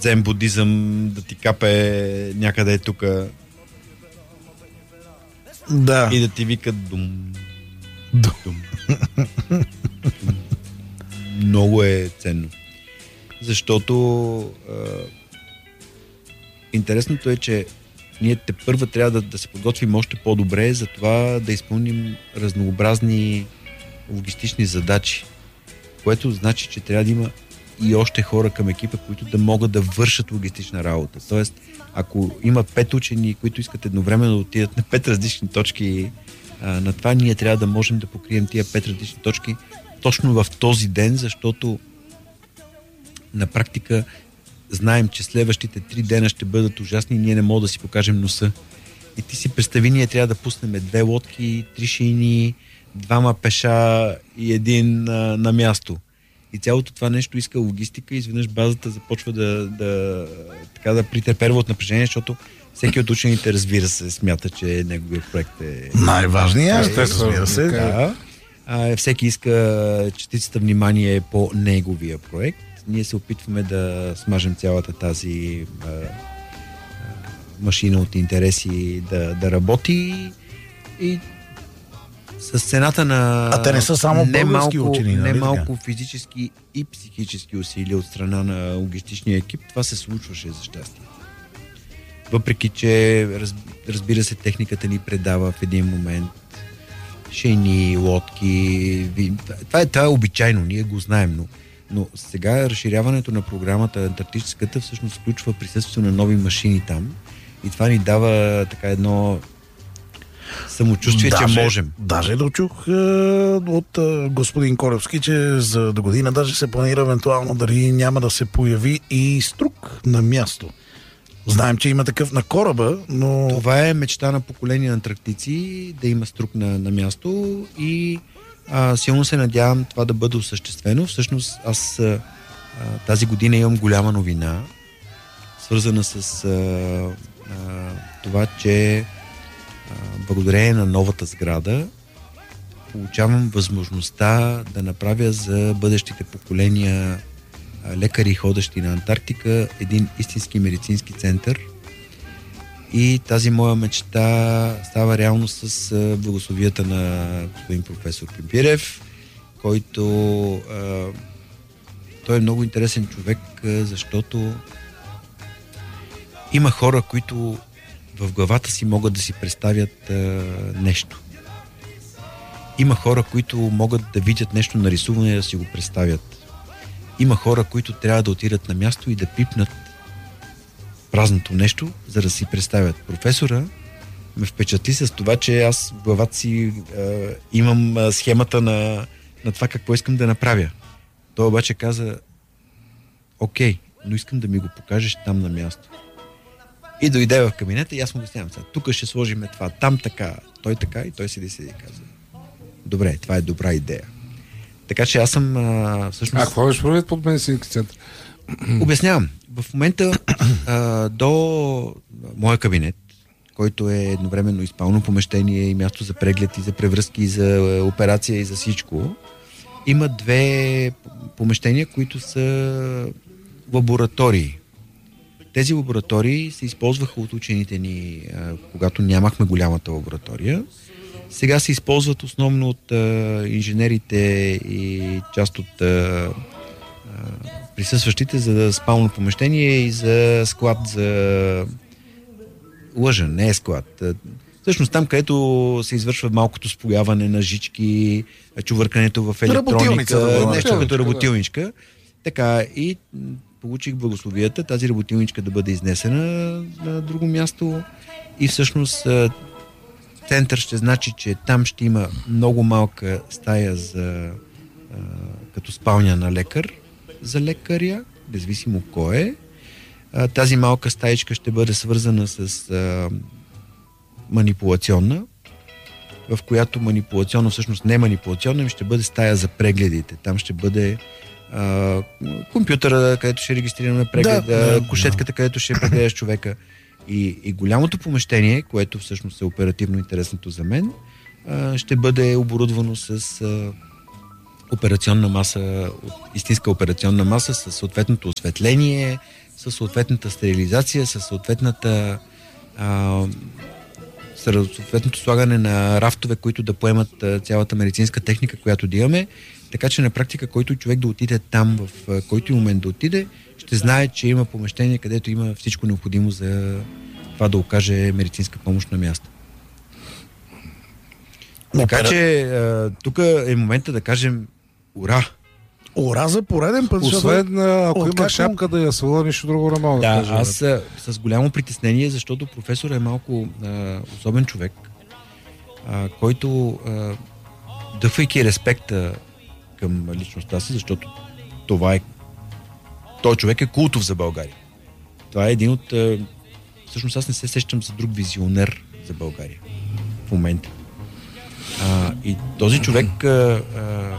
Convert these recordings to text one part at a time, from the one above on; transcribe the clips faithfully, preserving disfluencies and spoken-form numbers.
дзен будизъм да ти капе някъде тук. Да. И да ти викат дум. Дум. дум. дум. Много е ценно. Защото а, интересното е, че ние те първа трябва да, да се подготвим още по-добре за това да изпълним разнообразни логистични задачи, което значи, че трябва да има и още хора към екипа, които да могат да вършат логистична работа. Тоест, ако има пет учени, които искат едновременно да отидат на пет различни точки а, на това, ние трябва да можем да покрием тия пет различни точки точно в този ден, защото на практика знаем, че следващите три дена ще бъдат ужасни и ние не можем да си покажем носа. И ти си представи, ние трябва да пуснем две лодки, три шейни, двама пеша и един а, на място. И цялото това нещо иска логистика и изведнъж базата започва да, да, така да притреперва от напрежение, защото всеки от учените, разбира се, смята, че неговия проект е... Най-важният, е, разбира се. Да. А, всеки иска частицата внимание по неговия проект. Ние се опитваме да смажем цялата тази а, а, машина от интереси да, да работи и с цената на... А те не са само български учени, нали? Немалко физически и психически усилия от страна на логистичния екип, това се случваше за щастие. Въпреки, че разбира се, техниката ни предава в един момент шейни, лодки. Това е, това е обичайно, ние го знаем, но, но сега разширяването на програмата антарктическата всъщност включва присъствието на нови машини там и това ни дава така едно самочувствие, даже, че можем. Даже да чух е, от е, господин Колевски, че за до година даже се планира евентуално дали няма да се появи и струк на място. Знаем, че има такъв на кораба, но... Това е мечта на поколение антарктици, да има струк на, на място и а, силно се надявам това да бъде осъществено. Всъщност аз а, тази година имам голяма новина, свързана с а, а, това, че а, благодарение на новата сграда получавам възможността да направя за бъдещите поколения лекари, ходещи на Антарктика, един истински медицински център. И тази моя мечта става реално с благословията на господин професор Пимпирев, който а, той е много интересен човек, защото има хора, които в главата си могат да си представят а, нещо. Има хора, които могат да видят нещо нарисувано и да си го представят. Има хора, които трябва да отидат на място и да пипнат празното нещо, за да си представят. Професора ме впечатли с това, че аз в главата си е, имам е, схемата на, на това какво искам да направя. Той обаче каза: окей, но искам да ми го покажеш там на място. И дойде в кабинета и аз му обяснявам: тук ще сложим това, там така, той така, и той седи седи и каза: добре, това е добра идея. Така че аз съм а, всъщност... А какво беше правят под медицински център? Обяснявам. В момента а, до моя кабинет, който е едновременно и спално помещение, и място за преглед, и за превръзки, и за операция, и за всичко, има две помещения, които са лаборатории. Тези лаборатории се използваха от учените ни, а, когато нямахме голямата лаборатория. Сега се използват основно от а, инженерите и част от а, а, присъстващите за спално помещение и за склад за... Лъжа, не е склад. Всъщност там, където се извършва малкото спояване на жички, чувъркането в електроника, да, нещо като работилничка. Да. Така, и получих благословията тази работилничка да бъде изнесена на друго място и всъщност център ще значи, че там ще има много малка стая за, а, като спалня на лекар, за лекаря, независимо кой е. А, тази малка стаичка ще бъде свързана с а, манипулационна, в която манипулационно, всъщност не манипулационна, им ще бъде стая за прегледите. Там ще бъде а, компютъра, където ще регистрираме прегледа, да, да, кушетката, където ще прегледаш човека. И, и голямото помещение, което всъщност е оперативно интересното за мен, а, ще бъде оборудвано с а, операционна маса, истинска операционна маса, с съответното осветление, със съответната стерилизация, със съответната а, съответното слагане на рафтове, които да поемат а, цялата медицинска техника, която да имаме. Така че на практика, който човек да отиде там, в а, който и момент да отиде, ще знае, че има помещение, където има всичко необходимо за това да окаже медицинска помощ на място. Така че тук е момента да кажем ура! Ура за пореден път. Освен ако има как... шапка да я свала, нищо друго не мога да, да кажа. Аз с голямо притеснение, защото професор е малко а, особен човек, а, който а, дъфайки респекта към личността си, защото това е той човек е култов за България. Това е един от... А, всъщност аз не се сещам за друг визионер за България в момента. А, и този човек а, а,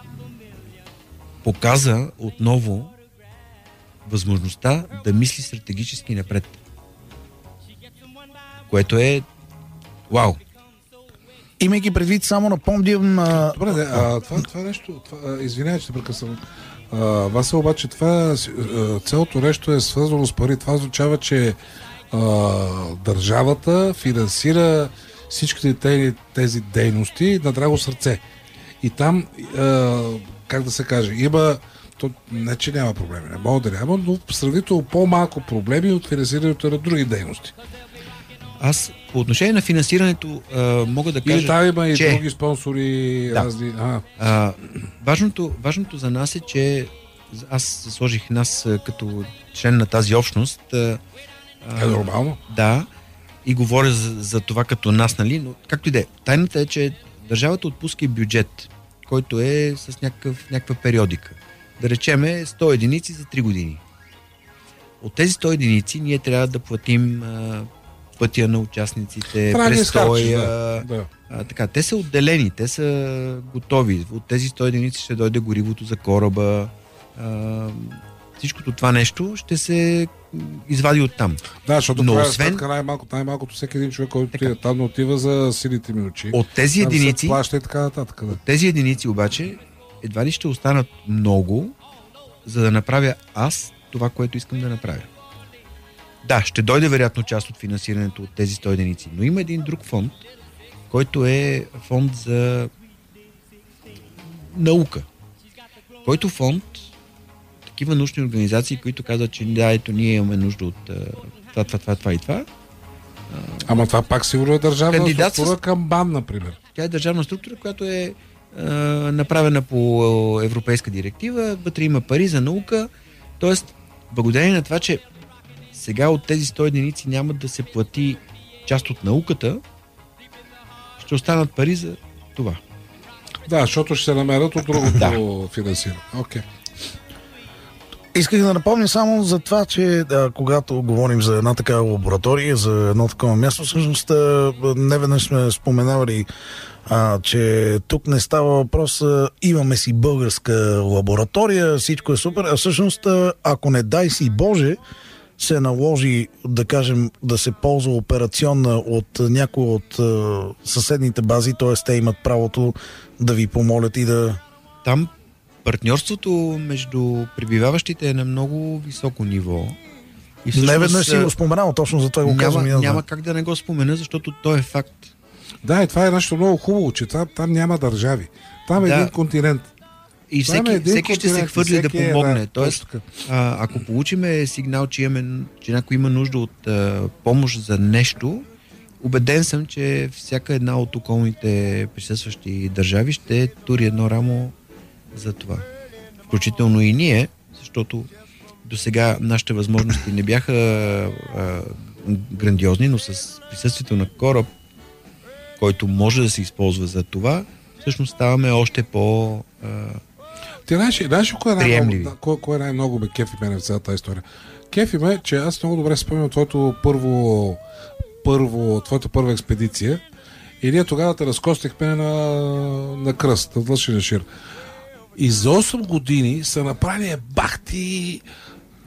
показа отново възможността да мисли стратегически напред. Което е вау! Имайки предвид, само напомням... А... Добре, не, а, това, това нещо... Това, извинявай, че те прекъсвам. Вася, обаче това цялото нещо е свързано с пари. Това означава, че а, държавата финансира всичките тези, тези дейности на драго сърце. И там, а, как да се каже, има, то, не че няма проблеми, не мога да няма, но сравнително по-малко проблеми от финансирането на други дейности. Аз по отношение на финансирането а, мога да кажа, и там има и че... други спонсори, да. разни... А. А, важното, важното за нас е, че аз сложих нас като член на тази общност. А, е нормално. Да. И говоря за, за това като нас, нали? Но както и да е. Тайната е, че държавата отпуска и бюджет, който е с някакъв, някаква периодика. Да речеме сто единици за три години. От тези сто единици ние трябва да платим а, пътя на участниците, престоя. Да, да. А, така, те са отделени, те са готови. От тези сто единици ще дойде горивото за кораба. А, всичкото това нещо ще се извади оттам. Да, защото но това освен... е сметка най-малкото, най-малкото всеки един човек, който отиде там, не отива за силите ми очи. От тези там единици... се плаща и така нататък. Да. От тези единици обаче едва ли ще останат много, за да направя аз това, което искам да направя. Да, ще дойде вероятно част от финансирането от тези сто единици, но има един друг фонд, който е фонд за наука. Който фонд, такива научни организации, които казват, че да, ето ние имаме нужда от това, това, това, това и това. Ама това пак сигурно е държавна Кандидат структура с... към БАН, например. Тя е държавна структура, която е а, направена по европейска директива, вътре има пари за наука, т.е. благодарение на това, че сега от тези сто единици няма да се плати част от науката, ще останат пари за това. Да, защото ще се намерят от другото да. финансиране. Окей. Okay. Исках да напомня само за това, че да, когато говорим за една такава лаборатория, за едно такова място, всъщност неведнъж сме споменавали, а, че тук не става въпрос, а, имаме си българска лаборатория, всичко е супер, а всъщност, ако не дай си Боже, се наложи, да кажем, да се ползва операционна от някои от а, съседните бази, т.е. те имат правото да ви помолят и да... Там партньорството между пребиваващите е на много високо ниво. И не веднъж си го споменал, точно за това го казвам. Няма, няма как да не го спомена, защото то е факт. Да, и това е нещо много хубаво, че там, там няма държави. Там е да. един континент. И всеки, е всеки ще се хвърли да помогне. Е, да, Тоест, а, ако получиме сигнал, че, имаме, че някой има нужда от а, помощ за нещо, убеден съм, че всяка една от околните присъстващи държави ще тури едно рамо за това. Включително и ние, защото до сега нашите възможности не бяха а, грандиозни, но с присъствието на кораб, който може да се използва за това, всъщност ставаме още по а, Ти знаеш, знаеш кой е приемливи. най-много, кой, кой е най-много ме кефи мене в цялата история? Кефи ме, че аз много добре спомням твоето първо, първо, твоята първа експедиция и ние тогава те разкостихме на, на кръст, на Длъжен шир. И за осем години са направили бахти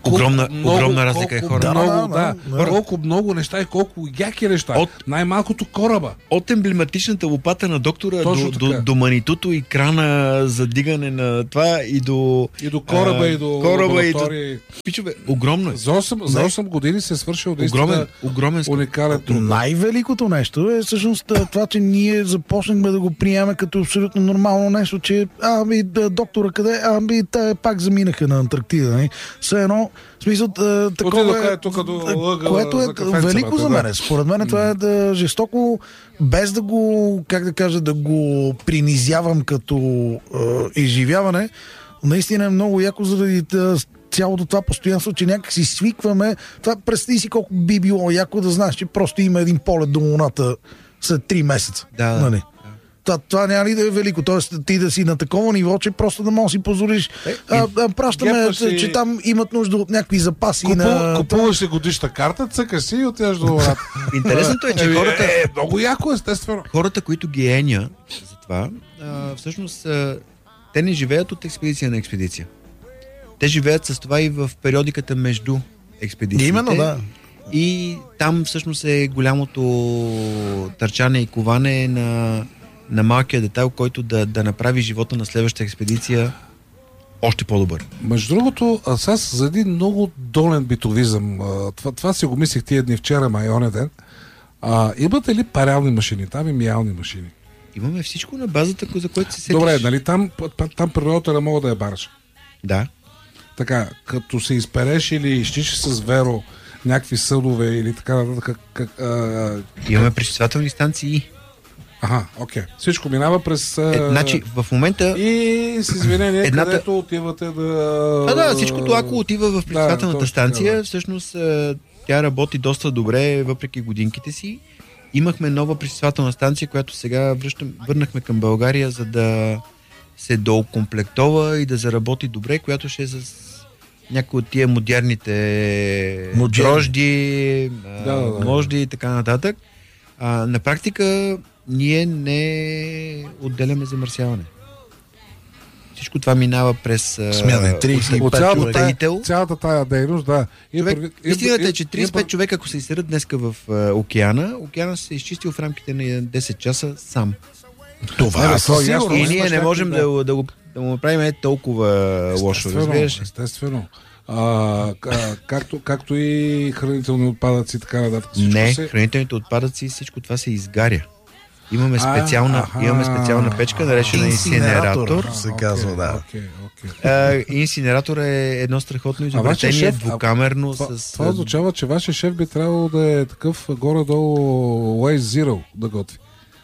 Огромна, много, огромна разлика е, хора. Да, много, да, да, да. колко много неща и колко яки неща. От- Най-малкото кораба. От емблематичната лопата на доктора Точно до, така. до, до манитуто и крана за дигане на това и до... И до кораба, а, и до кораба, и до... лаборатории. Пичове, огромно е. За осем, за Не. осем години се е свършил наистина Огромен, огромен скок. уникален труд. Най-великото нещо е всъщност това, че ние започнахме да го приемаме като абсолютно нормално нещо, че ами да, доктора къде, ами те пак заминаха на Антарктида. Не? Все едно, в смисъл, а, такова Отидоха е, е тук до а, ъгъла което е за кафенцата, велико за да. мен. Според мен това е да, жестоко, без да го, как да кажа, да го принизявам като а, изживяване. Наистина е много яко заради да, цялото това постоянство, че някак си свикваме. Това представи си колко би било яко да знаеш, че просто има един полет до Луната след три месеца. Да, да. Нали? Това, това няма ли да е велико? Тоест ти да си на такова ниво, че просто да можеш да си позволиш. Е, А, а, пращаме, гепваш си- че там имат нужда от някакви запаси Купу, на... купуваш си годишна карта, цъкаш си и отиваш до Луната. Интересното е, че Еми, хората, Е, много яко, естествено. хората, които ги еня за това, а, всъщност а, те не живеят от експедиция на експедиция. Те живеят с това и в периодиката между експедициите. Именно, да. И там всъщност е голямото търчане и коване на, на малкия детайл, който да, да направи живота на следващата експедиция още по-добър. Между другото, аз аз за един много долен битовизъм, а, това, това си го мислех тия дни вчера, май оня ден, а, имате ли парални машини? Там и миялни машини. Имаме всичко на базата, за което се сетиш. Добре, нали там, там, там природата не мога да я бараш. Да. Така, като се изпереш или изчиш с веро някакви съдове или така нататък. Как, как, а, Имаме пречиствателни станции. Аха, окей. Всичко минава през... А, Е, значи, в момента... И с извинение, Едната- където отивате да... А, да, всичкото, ако отива в пречиствателната точно станция, така, да. всъщност а, тя работи доста добре, въпреки годинките си. Имахме нова пречиствателна станция, която сега връщам, върнахме към България, за да се доокомплектова и да заработи добре, която ще е с някои от тия модерните Модерни. дрожди, а, Да, да, да. можди и така нататък. А, на практика ние не отделяме замърсяване. Всичко това минава през а, Смяна, тридесет и пет От цялата човека. тая, утеител. цялата тая дейност, да. И Човек, предвид- и- истината и- е, че и- тридесет и пет човека, ако се изсерат днеска в а, океана, океана се е изчистил в рамките на десет часа сам. Това бе, е то е със ясно. сигурност. И ние имаш не някакви, можем да. да, го- да, го, да му направим е толкова лошо, Естествено, разбираш ли? естествено. А, а, както, както и хранителни отпадъци, така нататък. Всичко Не, се... хранителните отпадъци, всичко това се изгаря. Имаме А, специална, аха. имаме специална печка, наречена Инсинератор. инсинератор. се казва, да. Окей, окей. А, инсинератор е едно страхотно А вашия изобретение, шеф- двукамерно, Това, с... това означава, че вашия шеф би трябвало да е такъв горе-долу Way Zero да готви.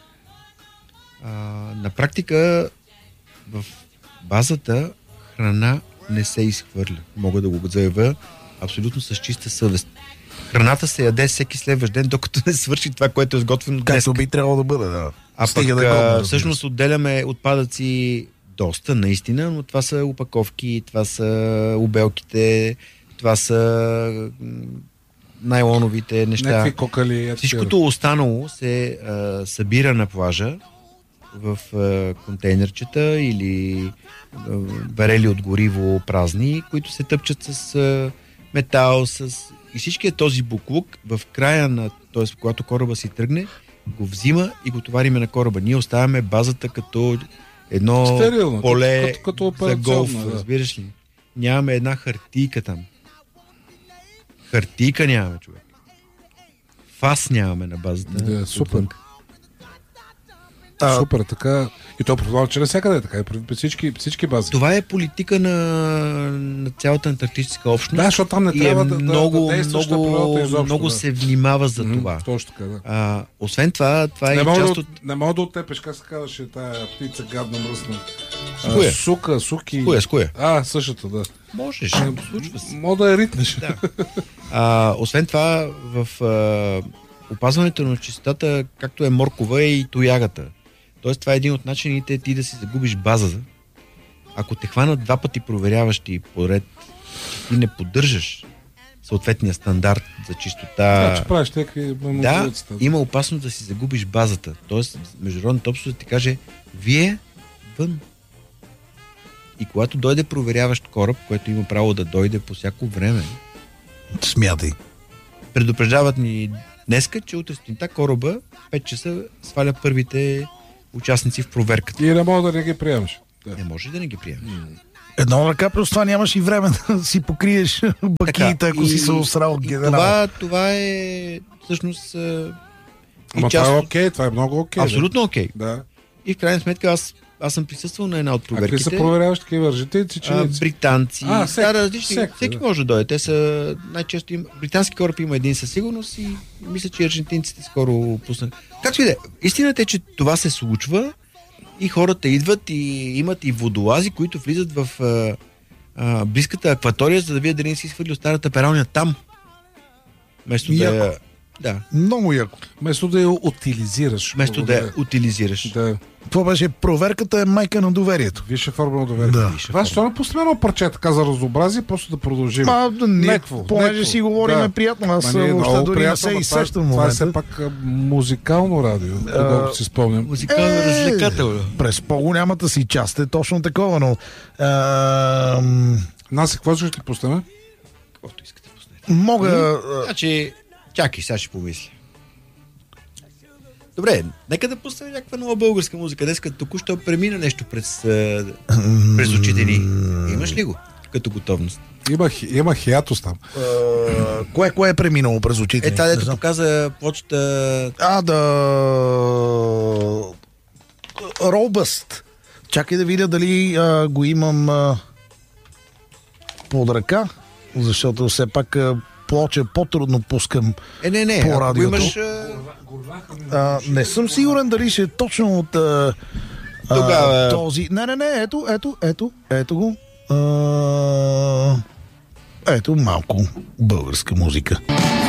А, на практика в базата храна не се изхвърля. Мога да го заявя абсолютно с чиста съвест. Храната се яде всеки следващ ден, докато не свърши това, което е сготвено днес. Както би трябвало да бъде, да. А Стига пък да е годно, а, разбира се. всъщност отделяме отпадъци доста, наистина, но това са опаковки, това са обелките, това са м, найлоновите неща. Някакви кокали. Всичкото останало се а, събира на плажа в а, контейнерчета или а, барели от гориво празни, които се тъпчат с а, метал, с... и всичкият този буклук в края на, т.е. когато кораба си тръгне, го взима и го товариме на кораба. Ние оставяме базата като едно Стерилно, поле като- като за операционна, голф, да. разбираш ли? Нямаме една хартийка там. Хартийка нямаме, човек. Фас нямаме на базата. Да, супер. отвън. А, Супер, така. И то предполага, че навсякъде е така. И при всички, всички бази. Това е политика на, на цялата антарктическа общност. Да, защото там не и трябва е да, да, много, да действаш на много, природата изобщо. много да. се внимава за Мгм, това. Точно така, да. А, освен това, това е Не и мога, част да, от... не мога да оттепеш, как се казваше тая птица гадна мръсна. С коя? А, сука, суки. С коя, с коя? А, същата, да. Можеш, случва се. Мога да я ритнеш. Да. А, освен това, в а, опазването на чистотата, както е моркова, е и тоягата. Тоест, това е един от начините ти да си загубиш база. Ако те хванат два пъти проверяващи поред, ти не поддържаш съответния стандарт за чистота. Да, че правиш някакви Да, манипулации. има опасност да си загубиш базата. Тоест, международната общност да ти каже, вие вън. И когато дойде проверяващ кораб, което има право да дойде по всяко време, Смятай. предупреждават ни днеска, че утре сутринта кораба в пет часа сваля първите участници в проверката. И не мога да не ги приемаш. Да. Не може да не ги приемеш. Едно ръка, плюс това нямаш и време да си покриеш бакиите, ако и- си се осрал и генерал. Това, това е всъщност а, и Ама част това е от- окей, това е много окей. абсолютно окей. Да. И в крайна сметка аз, аз съм присъствал на една от А какви проверките. са проверяваш такива житейци, че... А, британци, А, а, всеки- да, различни, всеки, всеки да. може да дойде. Те са най-често им, британски кораб има един със сигурност и мисля, че аржентинците скоро пуснат. Както и да е, истината е, че това се случва и хората идват и имат и водолази, които влизат в а, а, близката акватория, за да видят дали не си изхвърлил старата пералня там. Вместо да я, Яко. да, Много яко. Вместо да я утилизираш. вместо да я Благодаря. утилизираш. Да. Това беше проверката е майка на доверието. Висша форма на доверие. Да. Това ще не пуснем едно парче така за разнообразие, просто да продължим. Ма, ние, Некво, понеже некво. си говорим Да. приятно, аз Ма ние въобще много дори не приятно, се ма изсещам в това, това е все момента. пак а, музикално радио, доколкото си спомням. Музикално Е, развлекателно. През по-голямата си част е точно такова, но ам, Нас какво ще ти пуснем? Каквото искате, пуснете. мога... а, Значи, чакай, сега ще помисля. Добре, нека да пуснем някаква нова българска музика. Днеска току-що премина нещо през, а, през очите ни. Имаш ли го като готовност? Има, хи- има хиатус там. а, кое, кое е преминало през очите Е, ни? това Не дето знам. показа почта... А, да... Робъст. Чакай да видя дали а, го имам а, под ръка, защото все пак а, плоча по-трудно пускам. Е, не, не, По ако го радиото. имаш... А, А, не съм сигурен дали ще е точно от а, а, Тогава- този... Не, не, не, ето, ето, ето, ето го. А, ето малко българска музика.